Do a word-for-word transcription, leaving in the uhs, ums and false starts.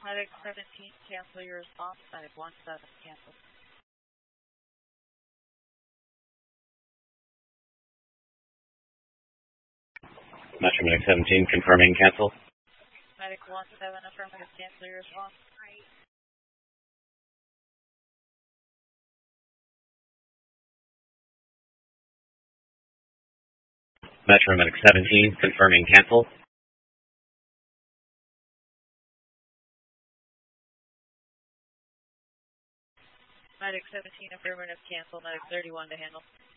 Medic seventeen, cancel your response. Medic one seven, cancel. Metro Medic seventeen, confirming cancel. Medic one seven, affirmative, cancel your response. Metro Medic seventeen, confirming cancel. Medic seventeen, affirmative, cancel. Medic thirty-one to handle.